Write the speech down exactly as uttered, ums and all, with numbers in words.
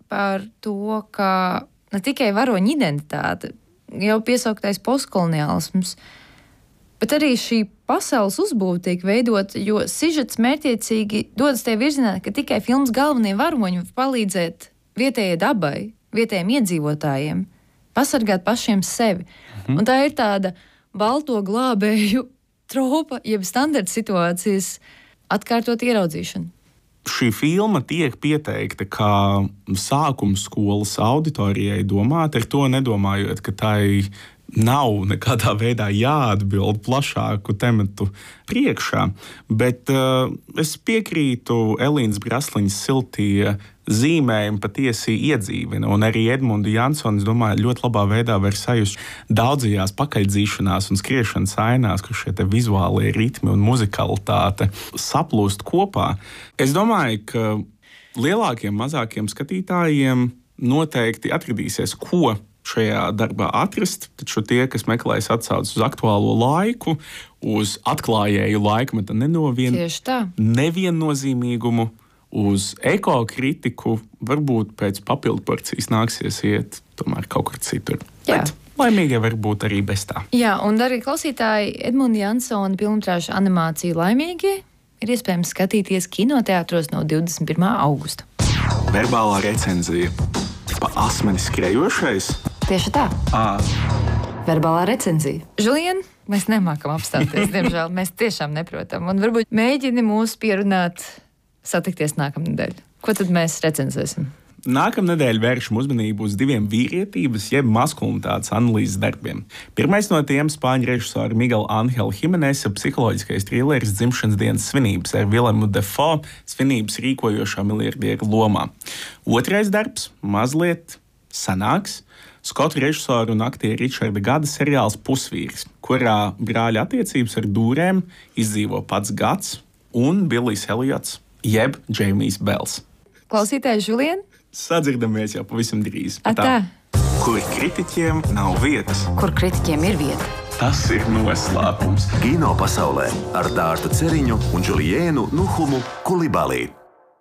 par to, ka ne tikai varoņu identitāte, jau piesauktais postkoloniālisms, bet arī šī pasaules uzbūve tiek veidota, jo sižets mērķiecīgi dodas tajā virzienā, ka tikai filmas galvenie varoņi var palīdzēt vietējai dabai, vietējiem iedzīvotājiem, pasargāt pašiem sevi. Mhm. Un tā ir tāda balto glābēju tropa, jeb standarta situācijas atkārtot ieraudzīšanu. Šī filma tiek pieteikta kā sākums skolas auditorijai domāt, ar to nedomājot, ka tai nav nekādā veidā jāatbild plašāku tematu priekšā, bet uh, es piekrītu Elīnas Brasliņas siltie zīmējumi patiesi iedzīvina, un arī Edmundu Jansonu, es domāju, ļoti labā veidā var sajust daudzajās pakaļdzīšanās un skriešanas ainās, kur šie te vizuālie ritmi un muzikalitāte saplūst kopā. Es domāju, ka lielākiem, mazākiem skatītājiem noteikti atradīsies, ko šajā darbā atrast, taču tie, kas meklēs atsauces uz aktuālo laiku, uz atklājēju laikmeta nenovien... neviennozīmīgumu, uz ekokritiku, varbūt pēc papildu porcijas nāksies iet tomēr kaut kur citur. Jā. Bet laimīgi var būt arī bez tā. Jā, un arī klausītāji Edmunda Jansona filmtrāžu animāciju Laimīgie ir iespējams skatīties kinoteātros no divdesmit pirmā augusta. Verbālā recenzija. Pa asmeni skrējošais? Tieši tā. À. Verbālā recenzija. Žulien, mēs nemākam apstāties, diemžēl. Mēs tiešām neprotam. Un varbūt mēģini mūs pierunāt satikties nākamnedēļ. Ko tad mēs recenzēsim? Nākamnedēļ vēršam uzmanību uz diviem vīrietības jeb maskulinitātes analīzes darbiem. Pirmais no tiem spāņu režisora Miguela Angela Jimeneza psiholoģiskais trilleris Dzimšanas dienas svinības ar Willemu Dafoe svinības rīkojošā miljardieru lomā. Otrais darbs mazliet sanāks skotu režisoru un aktieru Richarda Gada seriāls Pusvīrs, kurā brāļa attiecības ar dūrēm izdzīvo pats Gads un Billijs Eliots jeb Džeimijs Bels. Klausītājs Žulien? Sadzirdamies jau pavisam drīz. Atā. Kur kritiķiem nav vietas. Kur kritiķiem ir vieta. Tas ir noslēpums. Kino pasaulē ar Dārtu Ceriņu un Džuliēnu Nuhumu Kulibalī.